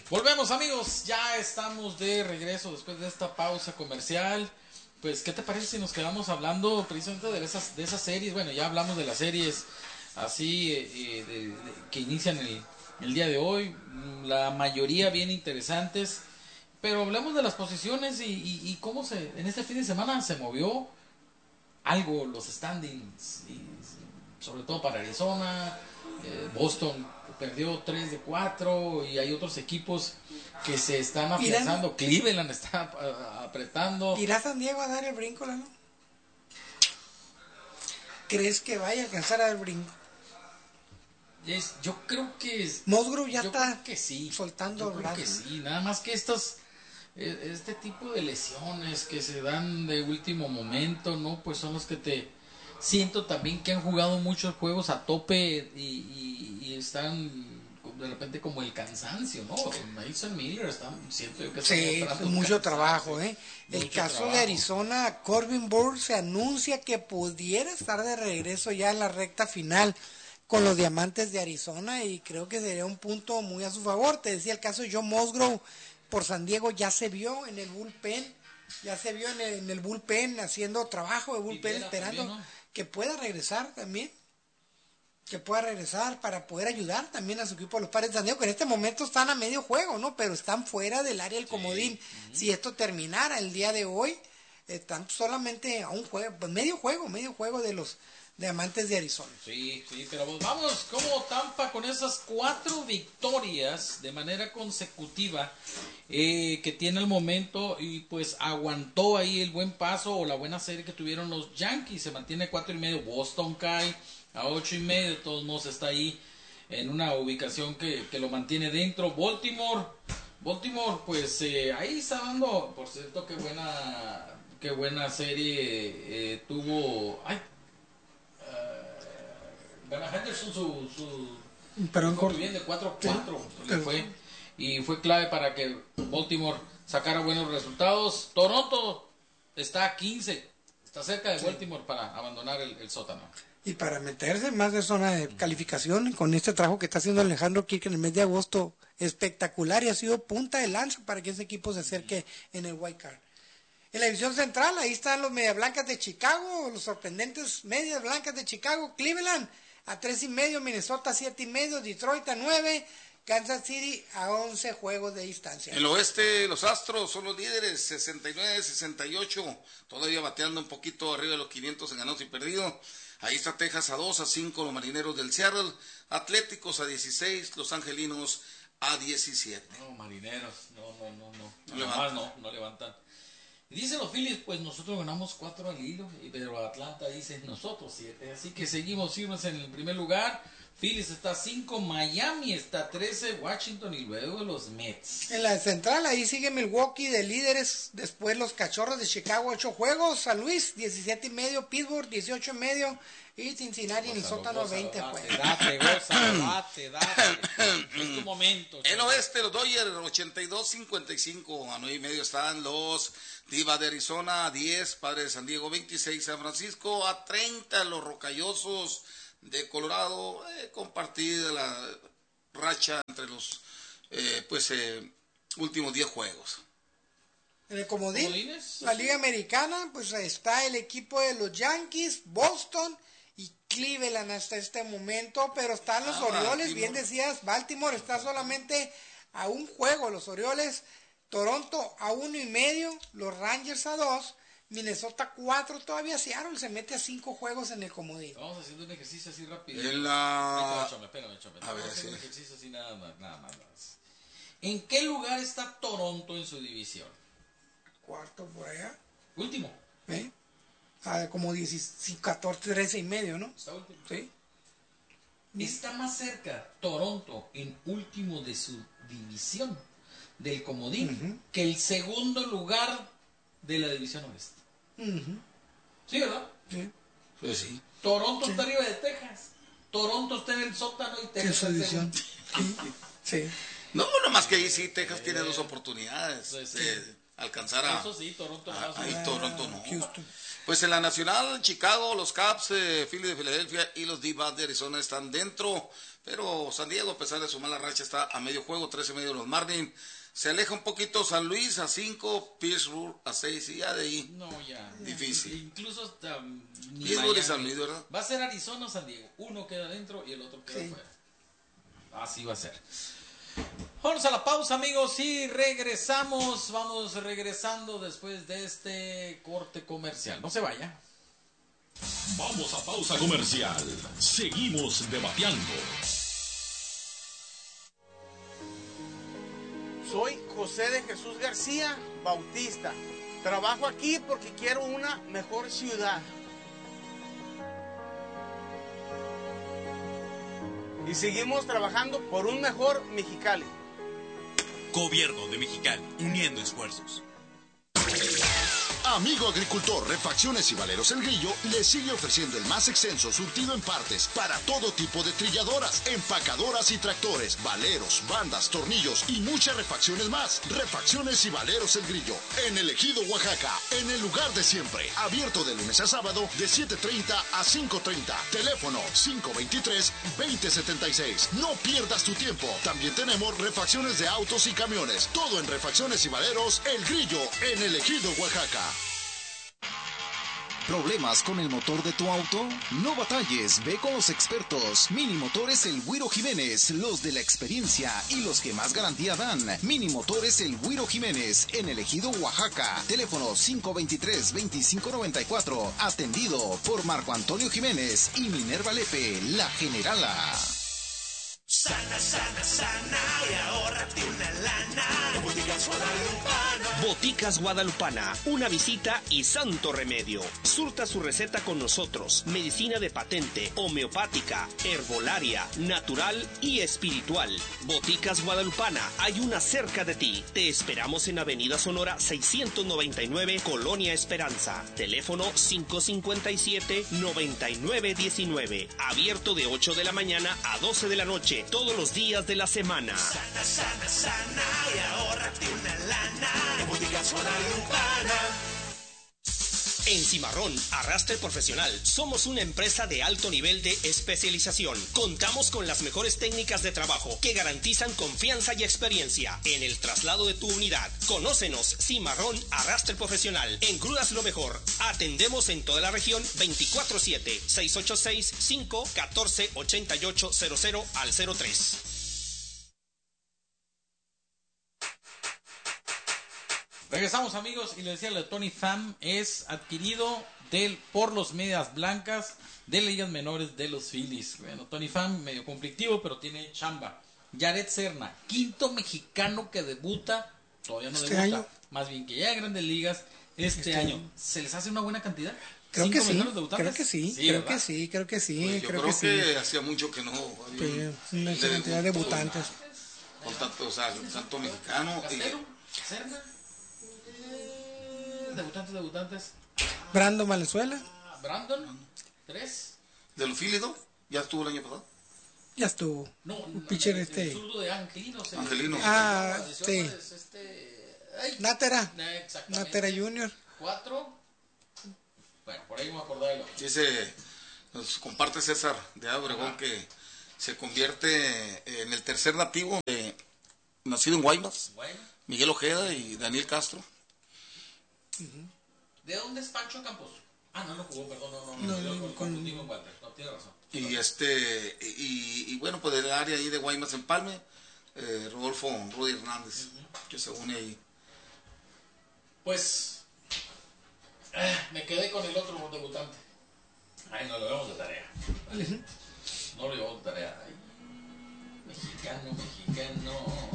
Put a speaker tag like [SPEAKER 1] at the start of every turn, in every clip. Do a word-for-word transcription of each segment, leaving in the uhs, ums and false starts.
[SPEAKER 1] Volvemos, amigos, ya estamos de regreso después de esta pausa comercial. Pues, ¿qué te parece si nos quedamos hablando precisamente de esas, de esas series? Bueno, ya hablamos de las series así eh, de, de, que inician el, el día de hoy, la mayoría bien interesantes, pero hablamos de las posiciones y, y, y cómo se en este fin de semana se movió algo los standings, y sobre todo para Arizona, eh, Boston perdió tres de cuatro y hay otros equipos que se están afianzando. Cleveland está uh, apretando.
[SPEAKER 2] ¿Irá San Diego a dar el brinco, no? ¿Crees que vaya a alcanzar a dar el brinco?
[SPEAKER 1] Es, yo creo que es,
[SPEAKER 2] Musgrove ya
[SPEAKER 1] yo
[SPEAKER 2] está
[SPEAKER 1] creo que sí,
[SPEAKER 2] soltando
[SPEAKER 1] yo creo que sí, nada más que estos este tipo de lesiones que se dan de último momento, ¿no? Pues son los que te siento también que han jugado muchos juegos a tope y, y, y están de repente como el cansancio, ¿no? Mason Miller está, siento yo que está
[SPEAKER 2] sí, mucho trabajo, ¿eh?
[SPEAKER 1] Mucho
[SPEAKER 2] el caso
[SPEAKER 1] trabajo.
[SPEAKER 2] de Arizona, Corbin Burns se anuncia que pudiera estar de regreso ya en la recta final con los Diamantes de Arizona y creo que sería un punto muy a su favor. Te decía el caso de Joe Musgrove por San Diego, ya se vio en el bullpen, ya se vio en el, en el bullpen haciendo trabajo de bullpen, Vivera esperando también, ¿no? que pueda regresar también, que pueda regresar para poder ayudar también a su equipo, los Padres de San Diego, que en este momento están a medio juego, ¿no? Pero están fuera del área del comodín. Sí. Uh-huh. Si esto terminara el día de hoy, están solamente a un juego, pues medio juego, medio juego de los Diamantes de Arizona.
[SPEAKER 1] Sí, sí, pero vamos como Tampa con esas cuatro victorias de manera consecutiva eh, que tiene el momento y pues aguantó ahí el buen paso o la buena serie que tuvieron los Yankees, se mantiene cuatro y medio, Boston cae a ocho y medio, de todos modos está ahí en una ubicación que, que lo mantiene dentro. Baltimore, Baltimore pues eh, ahí está dando, por cierto, qué buena, qué buena serie eh, tuvo, ay, Bueno, Henderson su, su
[SPEAKER 2] pero
[SPEAKER 1] fue muy bien de cuatro a cuatro sí, le fue y fue clave para que Baltimore sacara buenos resultados. Toronto está a quince, está cerca de sí. Baltimore para abandonar el, el sótano.
[SPEAKER 2] Y para meterse más de zona de calificación con este trabajo que está haciendo Alejandro Kirk en el mes de agosto, espectacular y ha sido punta de lanza para que ese equipo se acerque en el wild card. En la división central, ahí están los Medias Blancas de Chicago, los sorprendentes Medias Blancas de Chicago, Cleveland a tres y medio, Minnesota a siete y medio, Detroit a nueve, Kansas City a once juegos de distancia.
[SPEAKER 3] En el oeste, los Astros son los líderes, sesenta y nueve sesenta y ocho, todavía bateando un poquito arriba de los quinientos en ganados y perdidos. Ahí está Texas a dos, a cinco los Marineros del Seattle, Atléticos a dieciséis, los Angelinos a diecisiete.
[SPEAKER 1] No, Marineros, no, no, no, no, no, levantan. no, no levantan. Dicen los Phillies, pues nosotros ganamos cuatro al hilo, pero Atlanta dice nosotros siete, así que seguimos firmes en el primer lugar. Phillies está cinco, Miami está trece, Washington y luego los Mets.
[SPEAKER 2] En la central ahí sigue Milwaukee de líderes, después los Cachorros de Chicago ocho juegos, San Luis diecisiete y medio, Pittsburgh dieciocho y medio y Cincinnati en el sótano veinte juegos.
[SPEAKER 1] Date, goza, date, date, es tu momento.
[SPEAKER 3] En el oeste los Dodgers ochenta y dos cincuenta y cinco, a nueve y medio están los Diva de Arizona a diez, Padres de San Diego veintiséis, San Francisco a treinta, los Rocallosos de Colorado, eh, compartida la racha entre los eh, pues eh, últimos diez juegos.
[SPEAKER 2] En el comodín, la Liga Americana, pues está el equipo de los Yankees, Boston y Cleveland hasta este momento, pero están los ah, Orioles, Baltimore. Bien decías, Baltimore está solamente a un juego, los Orioles, Toronto a uno y medio, los Rangers a dos, Minnesota cuatro, todavía Seattle se mete a cinco juegos en el comodín.
[SPEAKER 1] Vamos haciendo un ejercicio así rápido.
[SPEAKER 3] En la...
[SPEAKER 1] Espérame, espérame, espérame.
[SPEAKER 3] A ver,
[SPEAKER 1] Vamos
[SPEAKER 3] sí.
[SPEAKER 1] un ejercicio así nada más, nada más. ¿En qué lugar está Toronto en su división?
[SPEAKER 2] Cuarto por allá.
[SPEAKER 1] Último.
[SPEAKER 2] ¿Eh? Ah, como dieciséis, catorce, trece y medio, ¿no?
[SPEAKER 1] Está último.
[SPEAKER 2] Sí.
[SPEAKER 1] Está más cerca Toronto en último de su división del comodín uh-huh. que el segundo lugar de la división oeste.
[SPEAKER 2] Uh-huh.
[SPEAKER 1] ¿Sí, verdad?
[SPEAKER 2] Sí.
[SPEAKER 3] Pues sí.
[SPEAKER 1] Toronto
[SPEAKER 2] sí.
[SPEAKER 1] está arriba de Texas. Toronto está en el sótano y Texas
[SPEAKER 2] está en división. Sí. sí.
[SPEAKER 3] No, nomás que ahí sí Texas eh, tiene dos oportunidades pues, sí. de alcanzar a...
[SPEAKER 1] Eso sí, Toronto
[SPEAKER 3] a, ahí
[SPEAKER 2] ah,
[SPEAKER 3] Toronto no.
[SPEAKER 2] Houston.
[SPEAKER 3] Pues en la Nacional, Chicago, los Cubs, eh, Philly de Filadelfia y los D-Bats de Arizona están dentro, pero San Diego, a pesar de su mala racha, está a medio juego, trece y medio de los Marlins. Se aleja un poquito San Luis a cinco, Pittsburgh a seis, y ya de ahí.
[SPEAKER 1] No, ya.
[SPEAKER 3] Difícil.
[SPEAKER 1] Incluso hasta. Um,
[SPEAKER 3] Pittsburgh y San Luis, ¿verdad?
[SPEAKER 1] Va a ser Arizona o San Diego. Uno queda dentro y el otro queda
[SPEAKER 2] Sí.
[SPEAKER 1] fuera. Así va a ser. Vamos a la pausa, amigos, y regresamos. Vamos regresando después de este corte comercial. No se vaya.
[SPEAKER 4] Vamos a pausa comercial. Seguimos debateando.
[SPEAKER 5] Soy José de Jesús García Bautista. Trabajo aquí porque quiero una mejor ciudad. Y seguimos trabajando por un mejor Mexicali.
[SPEAKER 6] Gobierno de Mexicali, uniendo esfuerzos.
[SPEAKER 7] Amigo agricultor, Refacciones y Valeros El Grillo le sigue ofreciendo el más extenso surtido en partes para todo tipo de trilladoras, empacadoras y tractores, valeros, bandas, tornillos y muchas refacciones más. Refacciones y Valeros El Grillo, en el Ejido, Oaxaca, en el lugar de siempre. Abierto de lunes a sábado de siete treinta a cinco treinta. Teléfono cinco veintitrés, veinte setenta y seis. No pierdas tu tiempo. También tenemos refacciones de autos y camiones. Todo en Refacciones y Valeros El Grillo, en el Ejido, Oaxaca.
[SPEAKER 8] ¿Problemas con el motor de tu auto? No batalles, ve con los expertos. Mini Motores El Güiro Jiménez, los de la experiencia y los que más garantía dan. Mini Motores El Güiro Jiménez, en el Ejido, Oaxaca. Teléfono cinco veintitrés, veinticinco noventa y cuatro. Atendido por Marco Antonio Jiménez y Minerva Lepe, la generala.
[SPEAKER 9] Sana, sana, sana y ahórrate una lana. Boticas Guadalupana.
[SPEAKER 10] Boticas Guadalupana, una visita y santo remedio. Surta su receta con nosotros. Medicina de patente, homeopática, herbolaria, natural y espiritual. Boticas Guadalupana, hay una cerca de ti. Te esperamos en Avenida Sonora seiscientos noventa y nueve, Colonia Esperanza. Teléfono cinco cincuenta y siete, noventa y nueve diecinueve. Abierto de ocho de la mañana a doce de la noche. Todos los días de la semana.
[SPEAKER 9] Sana, sana, sana y ahórrate una lana. Boticas Guadalupana.
[SPEAKER 10] En Cimarrón, Arrastre Profesional, somos una empresa de alto nivel de especialización. Contamos con las mejores técnicas de trabajo que garantizan confianza y experiencia en el traslado de tu unidad. Conócenos, Cimarrón Arrastre Profesional. En Grúas Lo Mejor. Atendemos en toda la región veinticuatro siete, seis ocho seis, cinco uno cuatro, ocho ocho cero cero al cero tres.
[SPEAKER 1] Regresamos, amigos, y le decía, lo de Tony Pham es adquirido del, por los Medias Blancas de ligas menores de los Phillies. Bueno, Tony Pham medio conflictivo, pero tiene chamba. Jared Serna, quinto mexicano que debuta, todavía no
[SPEAKER 2] Este
[SPEAKER 1] debuta,
[SPEAKER 2] año.
[SPEAKER 1] más bien que llega a Grandes Ligas este,
[SPEAKER 2] Este
[SPEAKER 1] año.
[SPEAKER 2] año.
[SPEAKER 1] ¿Se les hace una buena cantidad?
[SPEAKER 2] Creo que
[SPEAKER 1] ¿Cinco
[SPEAKER 2] sí,
[SPEAKER 1] mexicanos debutantes?
[SPEAKER 2] creo que sí,
[SPEAKER 1] Sí,
[SPEAKER 2] creo
[SPEAKER 1] ¿verdad?
[SPEAKER 2] que sí, creo que sí,
[SPEAKER 3] Pues yo
[SPEAKER 2] creo,
[SPEAKER 3] creo,
[SPEAKER 2] que,
[SPEAKER 3] que,
[SPEAKER 2] sí.
[SPEAKER 3] hacía mucho que no había
[SPEAKER 2] Sí,
[SPEAKER 3] un-
[SPEAKER 2] una
[SPEAKER 3] un
[SPEAKER 2] cantidad de
[SPEAKER 3] debut,
[SPEAKER 2] debutantes.
[SPEAKER 3] Con tanto, o sea, tanto mexicano. Y,
[SPEAKER 1] Castelo, Serna, eh, debutantes, debutantes.
[SPEAKER 2] Brandon Valenzuela,
[SPEAKER 1] Brandon, tres.
[SPEAKER 3] de los Phillies, ¿no? Ya estuvo el año pasado.
[SPEAKER 2] ya estuvo.
[SPEAKER 1] No,
[SPEAKER 2] Un
[SPEAKER 1] no,
[SPEAKER 2] pitcher
[SPEAKER 1] el,
[SPEAKER 2] este.
[SPEAKER 1] el zurdo de Angelino. se-
[SPEAKER 3] Angelino.
[SPEAKER 2] Ah,
[SPEAKER 1] no,
[SPEAKER 2] sí.
[SPEAKER 1] es este, ay,
[SPEAKER 2] Natera,
[SPEAKER 1] eh, exactamente.
[SPEAKER 2] Natera Junior.
[SPEAKER 1] Cuatro. Bueno, por ahí me acordaba de lo.
[SPEAKER 3] Dice, nos comparte César de Obregón que se convierte en el tercer nativo de, nacido en Guaymas,
[SPEAKER 1] Bueno,
[SPEAKER 3] Miguel Ojeda y Daniel Castro.
[SPEAKER 1] ¿de dónde es Pancho Campos? Ah, no, no jugó, perdón, no, no, no,
[SPEAKER 2] No,
[SPEAKER 1] no,
[SPEAKER 2] no,
[SPEAKER 1] con,
[SPEAKER 2] con-
[SPEAKER 1] confundí con Walter, no, tiene razón.
[SPEAKER 3] Y este y, y bueno, pues del área ahí de Guaymas Empalme, eh, Rodolfo Rudy Hernández, que se une ahí.
[SPEAKER 1] Pues, eh, me quedé con el otro debutante. Ay, no lo llevamos de tarea. Vale. No lo llevamos de tarea. Ay, mexicano, mexicano.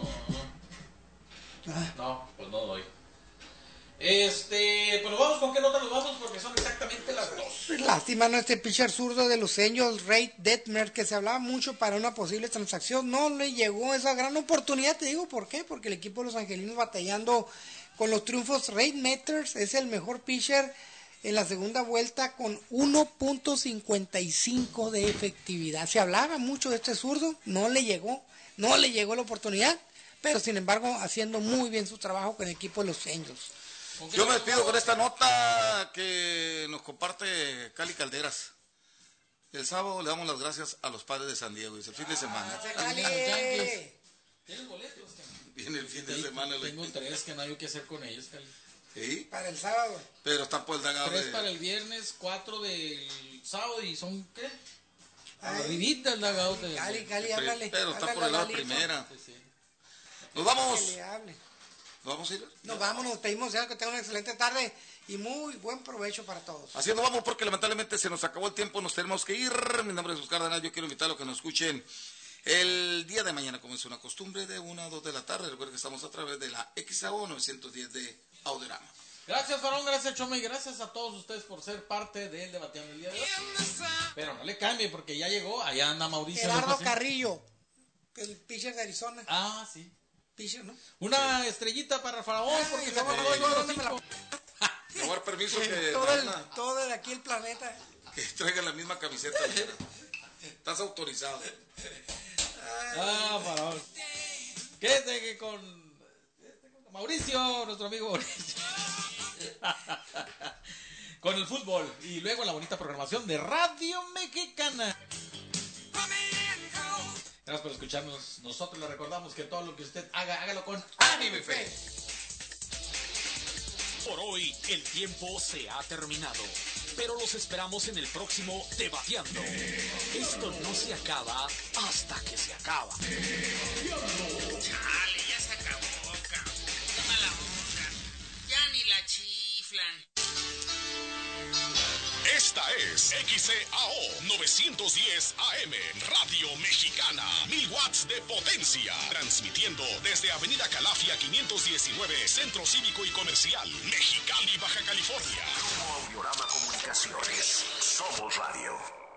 [SPEAKER 2] Ah,
[SPEAKER 1] No, pues no doy. Este, pues nos vamos, ¿con qué nota nos vamos? Porque son exactamente las dos.
[SPEAKER 2] lástima, ¿no? Este pitcher zurdo de los Angels, Ray Detmer, que se hablaba mucho para una posible transacción, no le llegó esa gran oportunidad. Te digo por qué, porque el equipo de los angelinos batallando con los triunfos. Ray Matters es el mejor pitcher en la segunda vuelta con uno punto cincuenta y cinco de efectividad. Se hablaba mucho de este zurdo, no le llegó, no le llegó la oportunidad, pero sin embargo haciendo muy bien su trabajo con el equipo de los Angels.
[SPEAKER 3] Yo me despido con esta nota que nos comparte Cali Calderas. El sábado le damos las gracias a los Padres de San Diego, dice el fin de semana.
[SPEAKER 2] ¡Cali!
[SPEAKER 1] ¿Tienes boletos?
[SPEAKER 3] Viene el fin de semana.
[SPEAKER 1] Tengo tres que no hay que hacer con ellos, Cali.
[SPEAKER 3] ¿Sí?
[SPEAKER 2] Para el sábado.
[SPEAKER 3] Pero están por el dagado.
[SPEAKER 1] Tres
[SPEAKER 3] de...
[SPEAKER 1] para el viernes, cuatro del sábado y son, ¿qué? Arribita el dagado. De...
[SPEAKER 2] Cali, Cali, háblale.
[SPEAKER 3] Pero está
[SPEAKER 2] háblale
[SPEAKER 3] por el lado
[SPEAKER 2] a Lalito.
[SPEAKER 3] primera.
[SPEAKER 1] Sí, sí.
[SPEAKER 3] Nos vamos.
[SPEAKER 2] Que le hable.
[SPEAKER 3] ¿Nos vamos a ir?
[SPEAKER 2] Nos vamos, nos pedimos ya que tengan una excelente tarde y muy buen provecho para todos.
[SPEAKER 3] Así nos vamos porque lamentablemente se nos acabó el tiempo, nos tenemos que ir. Mi nombre es Oscar Danal, yo quiero invitarlos a que nos escuchen el día de mañana, como es una costumbre, de una a dos de la tarde. Recuerden que estamos a través de la X A O novecientos diez de Auderama.
[SPEAKER 1] Gracias, Farón, gracias, Choma, y gracias a todos ustedes por ser parte del Debateando el día de hoy. Pero no le cambie porque ya llegó, allá anda Mauricio.
[SPEAKER 2] Gerardo Carrillo, el pitcher de Arizona.
[SPEAKER 1] Ah, sí.
[SPEAKER 2] Pitcher, ¿no?
[SPEAKER 1] Una sí. estrellita para Faraón, porque se va a robar el número cinco.
[SPEAKER 3] Te voy a dar permiso que...
[SPEAKER 2] todo, el, todo de aquí el planeta.
[SPEAKER 3] Que traigan la misma camiseta. Estás autorizado.
[SPEAKER 1] Ah, Faraón. Quédate que con... con Mauricio, nuestro amigo Mauricio. Con el fútbol y luego la bonita programación de Radio Mexicana. Gracias por escucharnos. Nosotros le recordamos que todo lo que usted haga, hágalo con ánimo y fe.
[SPEAKER 4] Por hoy el tiempo se ha terminado, pero los esperamos en el próximo Debateando. Esto no se acaba hasta que se acaba.
[SPEAKER 11] Chale, ya se acabó, cabrón. Qué mala onda. Ya ni la chiflan.
[SPEAKER 4] Esta es X E A O novecientos diez A M, Radio Mexicana, mil watts de potencia, transmitiendo desde Avenida Calafia quinientos diecinueve, Centro Cívico y Comercial, Mexicali, Baja California.
[SPEAKER 12] Grupo Audiorama Comunicaciones, somos radio.